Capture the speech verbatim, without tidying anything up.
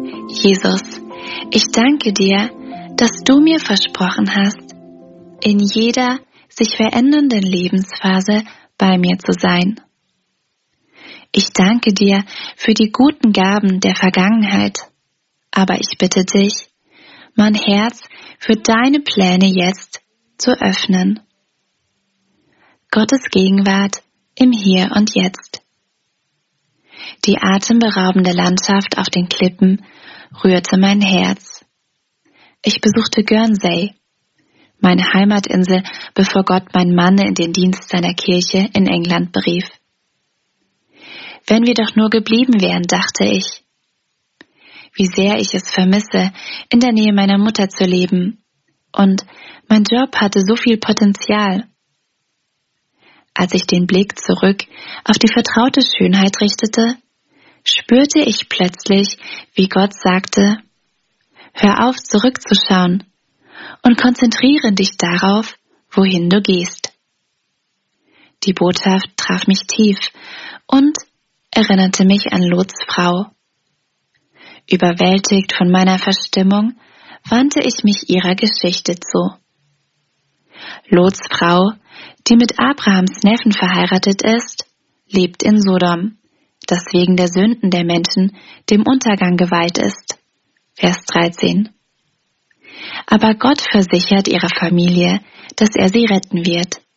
Jesus, ich danke dir, dass du mir versprochen hast, in jeder sich verändernden Lebensphase bei mir zu sein. Ich danke dir für die guten Gaben der Vergangenheit, aber ich bitte dich, mein Herz für deine Pläne jetzt zu öffnen. Gottes Gegenwart im Hier und Jetzt. Die atemberaubende Landschaft auf den Klippen rührte mein Herz. Ich besuchte Guernsey, meine Heimatinsel, bevor Gott meinen Mann in den Dienst seiner Kirche in England berief. Wenn wir doch nur geblieben wären, dachte ich. Wie sehr ich es vermisse, in der Nähe meiner Mutter zu leben. Und mein Job hatte so viel Potenzial. Als ich den Blick zurück auf die vertraute Schönheit richtete, spürte ich plötzlich, wie Gott sagte: Hör auf, zurückzuschauen und konzentriere dich darauf, wohin du gehst. Die Botschaft traf mich tief und erinnerte mich an Lots Frau. Überwältigt von meiner Verstimmung, wandte ich mich ihrer Geschichte zu. Lots Frau, die mit Abrahams Neffen verheiratet ist, lebt in Sodom, das wegen der Sünden der Menschen dem Untergang geweiht ist. Vers dreizehn. Aber Gott versichert ihrer Familie, dass er sie retten wird.